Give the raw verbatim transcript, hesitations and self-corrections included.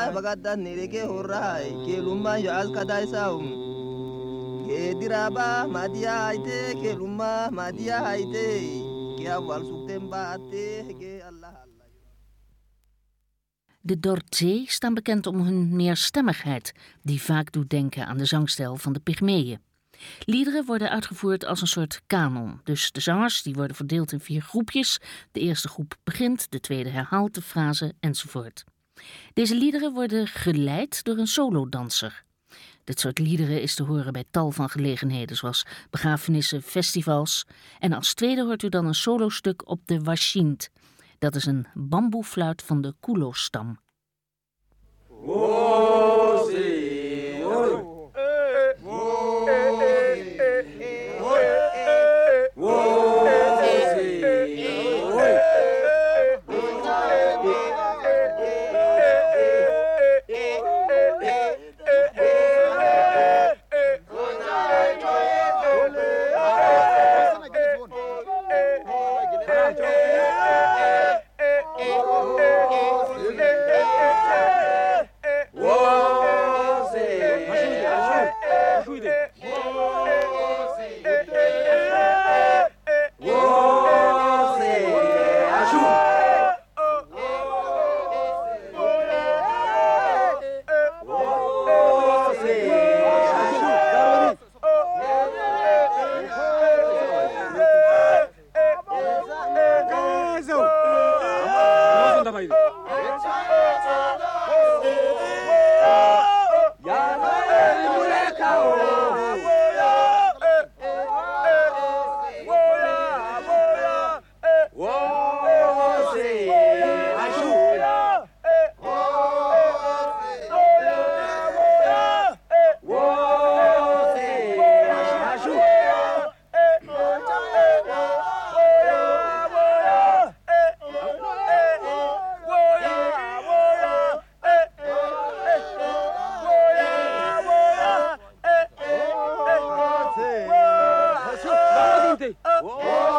bagada nereke horai ke lumma ya alkadai saum ke diraba madia haite ke lumma madia haite ke awal suktemba ate ke Allah Allah. De Dordzee staan bekend om hun meerstemmigheid, die vaak doet denken aan de zangstijl van de Pygmeeën. Liederen worden uitgevoerd als een soort kanon. Dus de zangers die worden verdeeld in vier groepjes. De eerste groep begint, de tweede herhaalt de frase enzovoort. Deze liederen worden geleid door een solodanser. Dit soort liederen is te horen bij tal van gelegenheden, zoals begrafenissen, festivals. En als tweede hoort u dan een solostuk op de washint. Dat is een bamboefluit van de Kulo-stam. Whoa!